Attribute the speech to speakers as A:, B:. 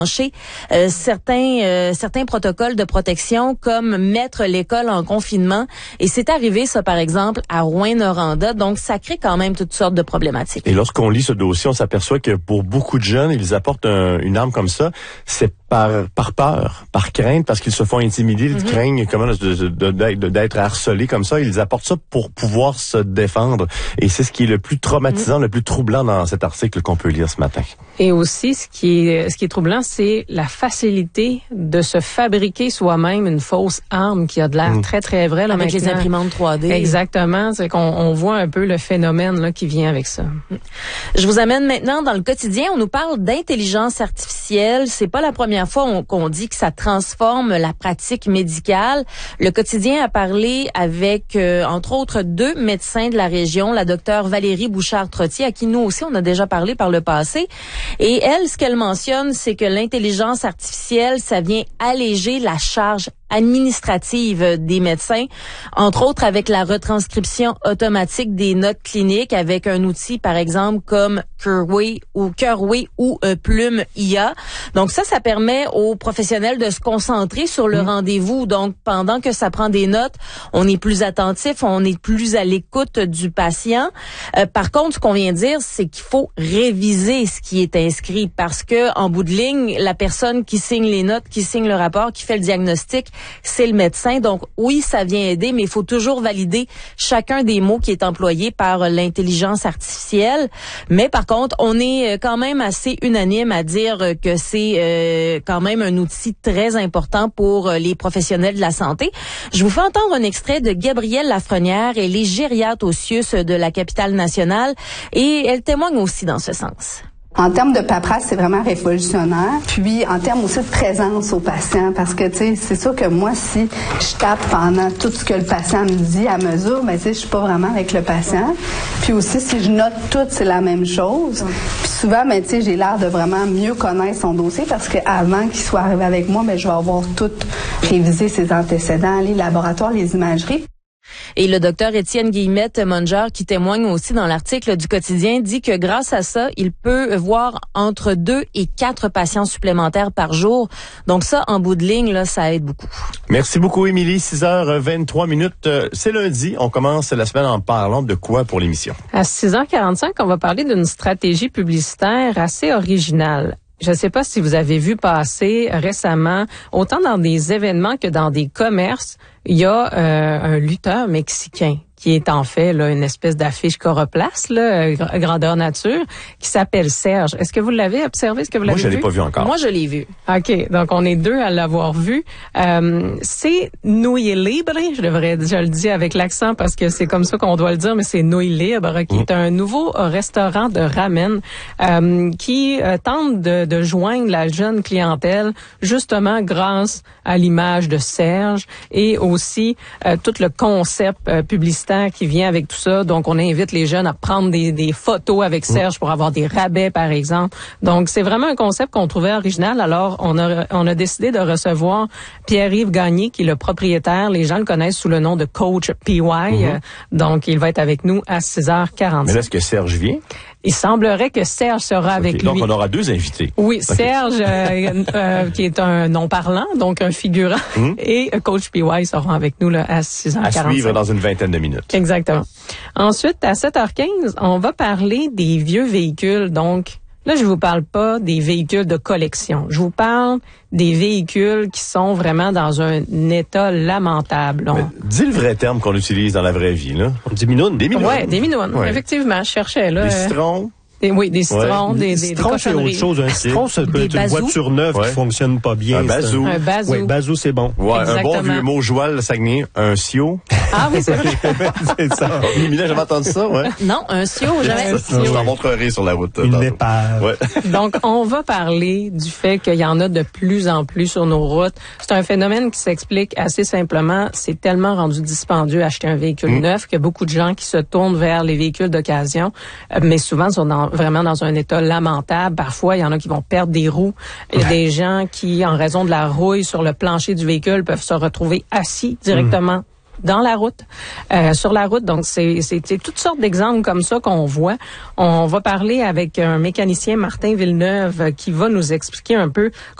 A: certains protocoles de protection comme mettre l'école en confinement. Et c'est arrivé, ça, par exemple, à Rouyn-Noranda. Donc, ça crée quand même toutes sortes de problématiques.
B: Et lorsqu'on lit ce dossier, on s'aperçoit que pour beaucoup de jeunes, ils apportent une arme comme ça. C'est par peur, par crainte, parce qu'ils se font intimider, ils craignent d'être harcelés comme ça. Ils apportent ça pour pouvoir se défendre. Et c'est ce qui est le plus traumatisant, le plus troublant dans cet article qu'on peut lire ce matin.
C: Et aussi, ce qui est troublant, c'est la facilité de se fabriquer soi-même une fausse arme qui a de l'air très, très vraie. Là,
A: avec
C: maintenant.
A: les imprimantes 3D.
C: Exactement. C'est qu'on voit un peu le phénomène là, qui vient avec ça.
A: Je vous amène maintenant dans le quotidien. On nous parle d'intelligence artificielle. C'est pas la première fois qu'on dit que ça transforme la pratique médicale. Le quotidien a parlé avec, entre autres, 2 médecins de la région, la docteure Valérie Bouchard-Trottier, à qui nous aussi on a déjà parlé par le passé. Et elle, ce qu'elle mentionne, c'est que l'intelligence artificielle, ça vient alléger la charge administrative des médecins, entre autres avec la retranscription automatique des notes cliniques avec un outil, par exemple, comme Curway ou Plume IA. Donc ça permet aux professionnels de se concentrer sur le rendez-vous. Donc, pendant que ça prend des notes, on est plus attentif, on est plus à l'écoute du patient. Par contre, ce qu'on vient de dire, c'est qu'il faut réviser ce qui est inscrit parce que, en bout de ligne, la personne qui signe les notes, qui signe le rapport, qui fait le diagnostic, c'est le médecin. Donc, oui, ça vient aider, mais il faut toujours valider chacun des mots qui est employé par l'intelligence artificielle. Mais par contre, on est quand même assez unanime à dire que c'est quand même un outil très important pour les professionnels de la santé. Je vous fais entendre un extrait de Gabrielle Lafrenière. Elle est gériatre au CIUS de la capitale nationale et elle témoigne aussi dans ce sens.
D: En termes de paperasse, c'est vraiment révolutionnaire. Puis, en termes aussi de présence au patient, parce que, tu sais, c'est sûr que moi, si je tape pendant tout ce que le patient me dit à mesure, ben, tu sais, je suis pas vraiment avec le patient. Puis aussi, si je note tout, c'est la même chose. Puis souvent, ben, tu sais, j'ai l'air de vraiment mieux connaître son dossier parce qu'avant qu'il soit arrivé avec moi, ben, je vais avoir tout révisé ses antécédents, les laboratoires, les imageries.
A: Et le docteur Étienne Guillemette-Monger, qui témoigne aussi dans l'article du Quotidien, dit que grâce à ça, il peut voir entre 2 et 4 patients supplémentaires par jour. Donc ça, en bout de ligne, là, ça aide beaucoup.
B: Merci beaucoup, Émilie. 6h23. C'est lundi. On commence la semaine en parlant de quoi pour l'émission?
C: À 6h45, on va parler d'une stratégie publicitaire assez originale. Je ne sais pas si vous avez vu passer récemment, autant dans des événements que dans des commerces, il y a un lutteur mexicain qui est en fait là une espèce d'affiche Coroplace, là, grandeur nature, qui s'appelle Serge. Est-ce que vous l'avez observé? Est-ce que vous l'avez vu?
B: Moi, je l'ai pas vu encore.
A: Moi, je l'ai vu.
C: OK, donc on est 2 à l'avoir vu. C'est Nouilles Libre, je le dis avec l'accent parce que c'est comme ça qu'on doit le dire, mais c'est Nouilles Libre, qui est un nouveau restaurant de ramen qui tente de joindre la jeune clientèle justement grâce à l'image de Serge et aussi tout le concept publicitaire qui vient avec tout ça. Donc, on invite les jeunes à prendre des photos avec Serge pour avoir des rabais, par exemple. Donc, c'est vraiment un concept qu'on trouvait original. Alors, on a décidé de recevoir Pierre-Yves Gagné, qui est le propriétaire. Les gens le connaissent sous le nom de Coach PY. Donc, il va être avec nous à 6h45.
B: Mais là, est-ce que Serge vient?
C: Il semblerait que Serge sera avec lui.
B: Donc, on aura 2 invités.
C: Oui, Serge, qui est un non-parlant, donc un figurant, et Coach PY seront avec nous là, à 6h45.
B: À suivre dans une vingtaine de minutes.
C: Exactement. Ensuite, à 7h15, on va parler des vieux véhicules. Donc, là, je vous parle pas des véhicules de collection. Je vous parle des véhicules qui sont vraiment dans un état lamentable.
B: Dis le vrai terme qu'on utilise dans la vraie vie, là.
E: Des minounes.
C: Oui, des minounes. Ouais. Effectivement, je cherchais là.
B: Des citrons.
C: Des citrons, des
E: citron, c'est autre chose. Un citron, ça peut être une voiture neuve qui fonctionne pas bien.
B: Un bazou.
C: Un bazou.
E: Oui, bazou, c'est bon.
B: Ouais, un bon vieux mot joual, le Saguenay. Un sio.
C: Ah oui, c'est vrai.
B: C'est ça. Mimina, j'avais entendu ça, ouais.
A: Non, un sio, jamais.
B: Je t'en montrerai sur la route.
E: Une épave.
B: Ouais.
C: Donc, on va parler du fait qu'il y en a de plus en plus sur nos routes. C'est un phénomène qui s'explique assez simplement. C'est tellement rendu dispendieux acheter un véhicule neuf qu'il y a beaucoup de gens qui se tournent vers les véhicules d'occasion, mais souvent sont vraiment dans un état lamentable. Parfois, il y en a qui vont perdre des roues. Il y a des gens qui, en raison de la rouille sur le plancher du véhicule, peuvent se retrouver assis directement dans la route, sur la route. Donc, c'est toutes sortes d'exemples comme ça qu'on voit. On va parler avec un mécanicien, Martin Villeneuve, qui va nous expliquer un peu